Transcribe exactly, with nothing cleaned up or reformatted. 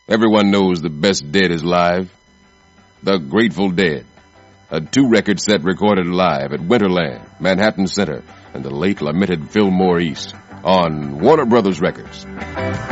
Everyone knows the best dead is live. The Grateful Dead. A two-record set recorded live at Winterland, Manhattan Center, and the late lamented Fillmore East on Warner Brothers Records.